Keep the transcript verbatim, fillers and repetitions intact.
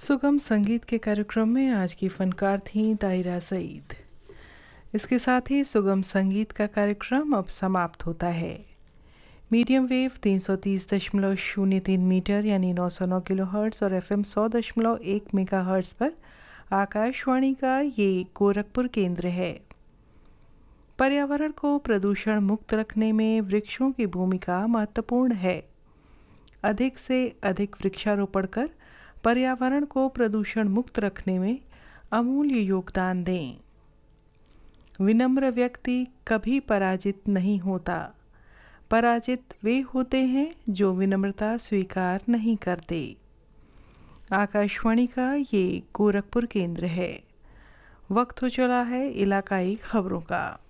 सुगम संगीत के कार्यक्रम में आज की फनकार थीं ताहिरा सईद। इसके साथ ही सुगम संगीत का कार्यक्रम अब समाप्त होता है। मीडियम वेव तीन सौ तीस दशमलव शून्य तीन मीटर यानी नौ सौ नौ किलो हर्ट्ज़ और एफ एम सौ दशमलव एक मेगा हर्ट्ज़ पर आकाशवाणी का ये गोरखपुर केंद्र है। पर्यावरण को प्रदूषण मुक्त रखने में वृक्षों की भूमिका महत्वपूर्ण है। अधिक से अधिक वृक्षारोपण कर पर्यावरण को प्रदूषण मुक्त रखने में अमूल्य योगदान दें। विनम्र व्यक्ति कभी पराजित नहीं होता। पराजित वे होते हैं जो विनम्रता स्वीकार नहीं करते। आकाशवाणी का ये गोरखपुर केंद्र है। वक्त हो चला है इलाकाई खबरों का।